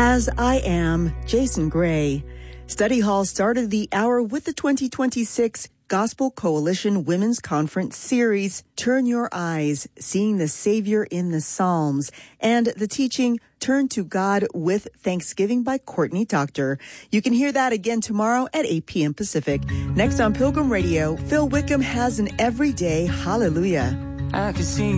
As I Am, Jason Gray. Study Hall started the hour with the 2026 Gospel Coalition Women's Conference series, Turn Your Eyes, Seeing the Savior in the Psalms, and the teaching, Turn to God with Thanksgiving by Courtney Doctor. You can hear that again tomorrow at 8 p.m. Pacific. Next on Pilgrim Radio, Phil Wickham has an everyday hallelujah. I can see